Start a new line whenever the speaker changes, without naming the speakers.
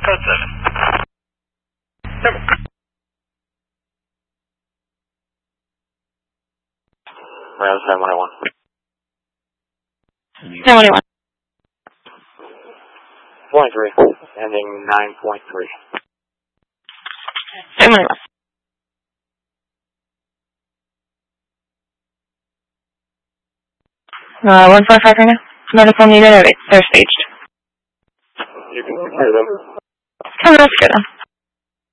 Code 7.
Round 7101.
911.
23, ending 9.3.
911. 145 right now. Medical needed at 8. They're staged.
You can hear them.
Come on, let's go then.